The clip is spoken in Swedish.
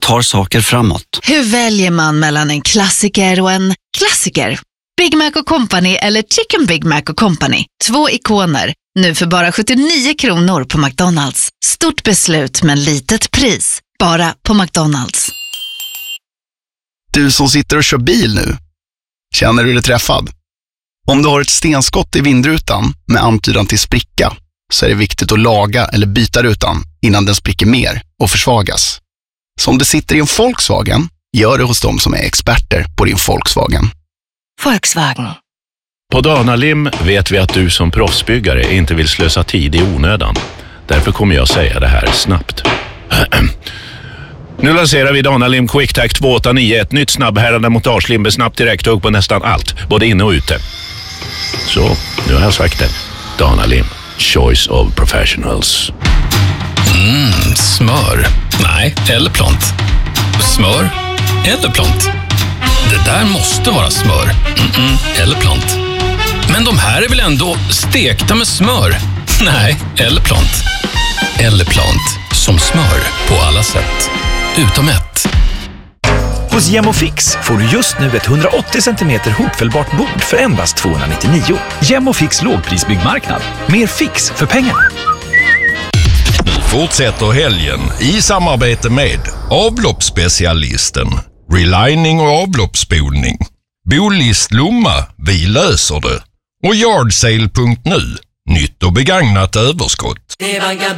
tar saker framåt. Hur väljer man mellan en klassiker och en klassiker? Big Mac & Company eller Chicken Big Mac & Company. 2 ikoner. Nu för bara 79 kronor på McDonalds. Stort beslut men litet pris. Bara på McDonalds. Du som sitter och kör bil nu. Känner du dig träffad? Om du har ett stenskott i vindrutan med antydan till spricka så är det viktigt att laga eller byta rutan innan den spricker mer och försvagas. Så om du sitter i en Volkswagen, gör det hos dem som är experter på din Volkswagen. Volkswagen. På Dana-Lim vet vi att du som proffsbyggare inte vill slösa tid i onödan. Därför kommer jag säga det här snabbt. Nu lanserar vi Dana-Lim QuickTac 289, ett nytt snabbhärande montagelim med snabbt direkthugg på nästan allt, både inne och ute. Så, nu har jag sagt det. Dana-Lim, choice of professionals. Smör. Nej, eller plant. Smör eller plant. Det där måste vara smör. Eller plant. Men de här är väl ändå stekta med smör? Nej, eller plant. Eller plant. Som smör på alla sätt. Utom ett. Hos Gemofix får du just nu ett 180 cm hopfällbart bord för endast 299. Gemofix lågprisbyggmarknad. Mer fix för pengarna. Fortsätter helgen i samarbete med avloppsspecialisten, relining och avloppsspolning, Bolist Lomma, vi löser det, och Yardsale.nu, nytt och begagnat överskott.